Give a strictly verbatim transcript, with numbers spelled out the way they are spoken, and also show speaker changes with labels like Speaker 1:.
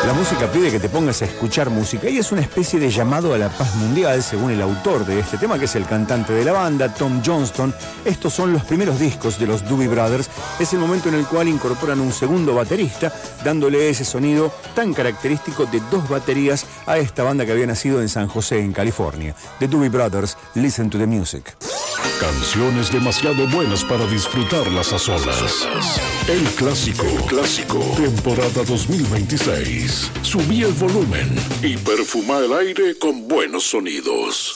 Speaker 1: La música pide que te pongas a escuchar música y es una especie de llamado a la paz mundial, según el autor de este tema, que es el cantante de la banda, Tom Johnston. Estos son los primeros discos de los Doobie Brothers. Es el momento en el cual incorporan un segundo baterista, dándole ese sonido tan característico de dos baterías a esta banda que había nacido en San José, en California. The Doobie Brothers, Listen to the Music.
Speaker 2: Canciones demasiado buenas para disfrutarlas a solas. El clásico, el clásico, temporada dos mil veintiséis. Subí el volumen y perfuma el aire con buenos sonidos.